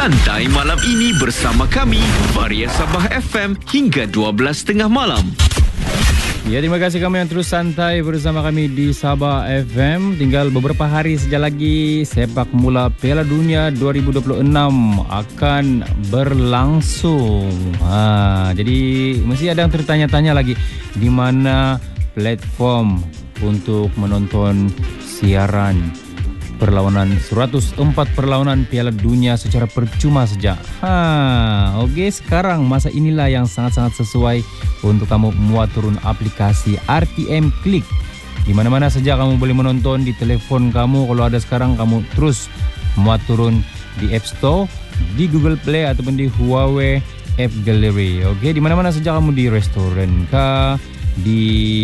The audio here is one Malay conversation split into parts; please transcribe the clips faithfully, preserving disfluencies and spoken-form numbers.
Santai malam ini bersama kami, Varia Sabah F M hingga dua belas tiga puluh malam. Ya, terima kasih kamu yang terus santai bersama kami di Sabah F M. Tinggal beberapa hari saja lagi sepak bola Piala Dunia dua ribu dua puluh enam akan berlangsung. Ha, jadi mesti ada yang tertanya-tanya lagi di mana platform untuk menonton siaran perlawanan seratus empat perlawanan Piala Dunia secara percuma saja. Ha, okey, sekarang masa inilah yang sangat-sangat sesuai untuk kamu muat turun aplikasi R T M Klik. Di mana-mana saja kamu boleh menonton di telefon kamu. Kalau ada sekarang, kamu terus muat turun di App Store, di Google Play ataupun di Huawei App Gallery. Okey, di mana-mana saja kamu, di restoran kah, di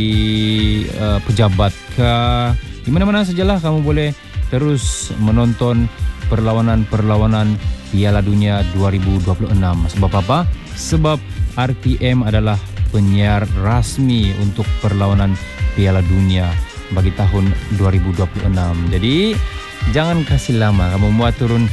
uh, pejabat kah, di mana-mana sajalah kamu boleh terus menonton perlawanan-perlawanan Piala Dunia dua ribu dua puluh enam. Sebab apa? Sebab R T M adalah penyiar rasmi untuk perlawanan Piala Dunia bagi tahun dua ribu dua puluh enam. Jadi, jangan kasih lama, kamu muat turun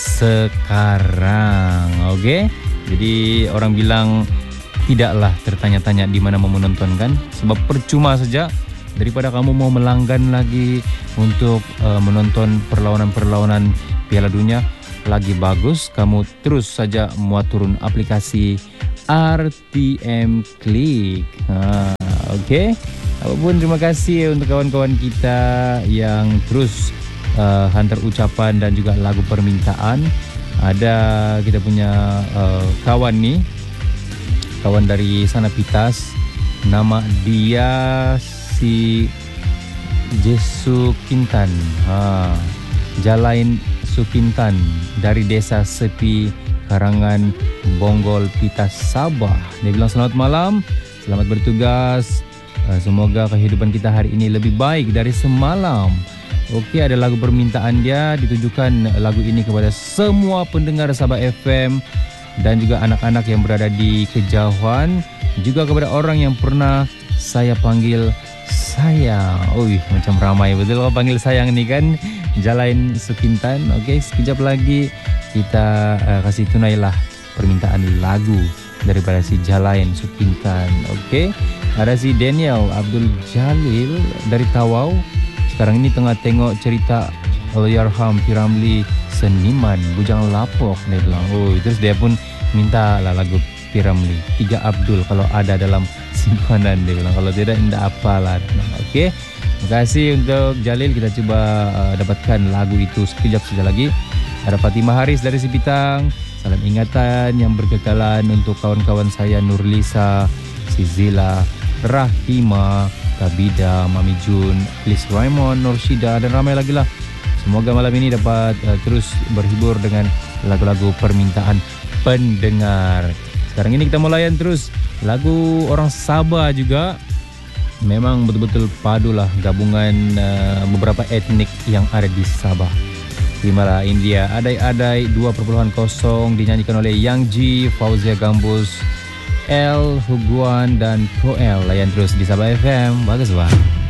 sekarang. Okey? Jadi, orang bilang tidaklah tertanya-tanya di mana mau menonton, kan? Sebab percuma saja. Daripada kamu mau melanggan lagi untuk uh, menonton perlawanan-perlawanan Piala Dunia, lagi bagus kamu terus saja muat turun aplikasi R T M Klik. Ha, okey. Apapun, terima kasih untuk kawan-kawan kita yang terus uh, hantar ucapan dan juga lagu permintaan. Ada kita punya uh, kawan ni, kawan dari sana Pitas, nama dia si Jesu Kintan, ha, Jalain Sukintan dari Desa Sepi, Karangan, Bonggol, Pitas, Sabah. Dia bilang selamat malam, selamat bertugas, uh, semoga kehidupan kita hari ini lebih baik dari semalam. Okey, ada lagu permintaan dia, ditujukan lagu ini kepada semua pendengar Sabah F M dan juga anak-anak yang berada di kejauhan, juga kepada orang yang pernah saya panggil sayang. Ui, macam ramai betul kalau panggil sayang ni, kan? Jalain Sukintan. Okey, sekejap lagi kita uh, kasih tunailah permintaan lagu daripada si Jalain Sukintan. Okey, ada si Daniel Abdul Jalil dari Tawau. Sekarang ini tengah tengok cerita Allahyarham Piramli, seniman Bujang Lapok, dia bilang. Oh, terus dia pun minta lah lagu Piramli, Tiga Abdul kalau ada dalam simpanan, dia bilang. Kalau tidak, tidak apalah. Okey, terima kasih untuk Jalil. Kita cuba uh, dapatkan lagu itu sekejap saja lagi. Ada Fatimah Haris dari Sipitang. Salam ingatan yang berkekalan untuk kawan-kawan saya, Nurlisa, Sizila, Rahima, Kabida, Mami Jun, Liz Raymond, Norshida dan ramai lagi lah. Semoga malam ini dapat uh, terus berhibur dengan lagu-lagu permintaan pendengar. Sekarang ini kita mulayan terus lagu orang Sabah juga. Memang betul-betul padulah gabungan uh, beberapa etnik yang ada di Sabah. Terimalah India, Adai-Adai dua perpuluhan kosong dinyanyikan oleh Yang Ji, Fauzia Gambus, El Huguan dan Koel. Layan terus di Sabah F M. Bagus, Wah.